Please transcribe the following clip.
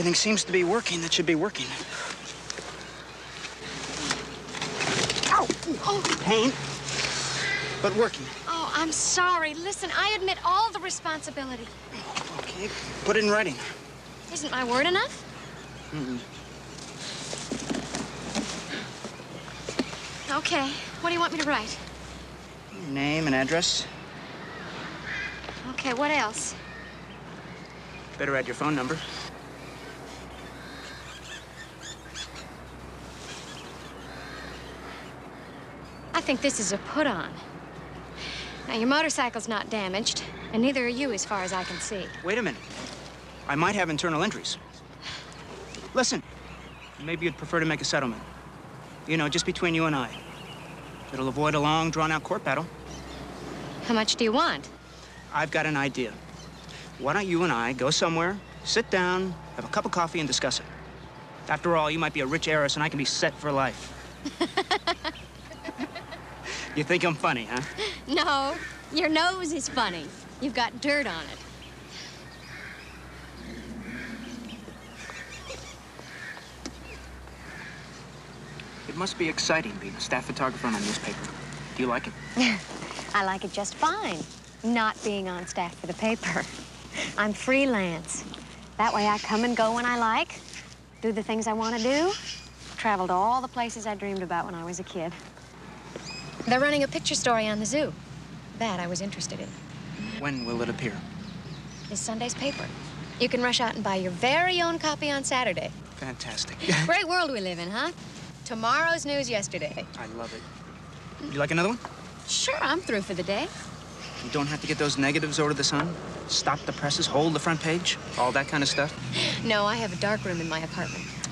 everything seems to be working that should be working. Ow! Oh. Pain, but working. Oh, I'm sorry. Listen, I admit all the responsibility. Okay, put it in writing. Isn't my word enough? Mm-mm. Okay. What do you want me to write? Your name and address. Okay, what else? Better add your phone number. I think this is a put-on. Now, your motorcycle's not damaged, and neither are you as far as I can see. Wait a minute. I might have internal injuries. Listen, maybe you'd prefer to make a settlement. You know, just between you and I. It'll avoid a long, drawn-out court battle. How much do you want? I've got an idea. Why don't you and I go somewhere, sit down, have a cup of coffee, and discuss it? After all, you might be a rich heiress, and I can be set for life. You think I'm funny, huh? No, your nose is funny. You've got dirt on it. It must be exciting being a staff photographer on a newspaper. Do you like it? I like it just fine, not being on staff for the paper. I'm freelance. That way I come and go when I like, do the things I want to do, travel to all the places I dreamed about when I was a kid. They're running a picture story on the zoo. That I was interested in. When will it appear? This Sunday's paper. You can rush out and buy your very own copy on Saturday. Fantastic. Great world we live in, huh? Tomorrow's news yesterday. I love it. You like another one? Sure, I'm through for the day. You don't have to get those negatives over to the Sun? Stop the presses, hold the front page, all that kind of stuff? No, I have a dark room in my apartment.